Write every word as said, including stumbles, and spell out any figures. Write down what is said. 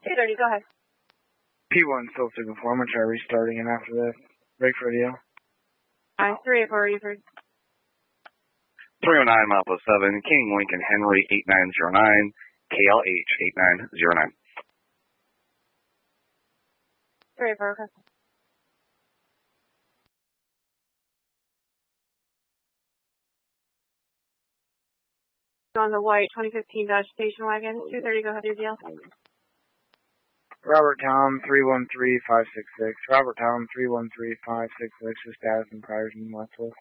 two thirty, go ahead. P one still super four. I'm going to try restarting it after this. Break for radio. Alright, three eight four, you heard. three oh nine, Mile seven, King Lincoln Henry eight nine zero nine, K L H eight nine zero nine. three eight four, okay. On the white twenty fifteen Dodge station wagon, two thirty, go ahead, your deal. Robert Tom three one three five six six. Robert Tom three one three five six six for status and priors in Westwood.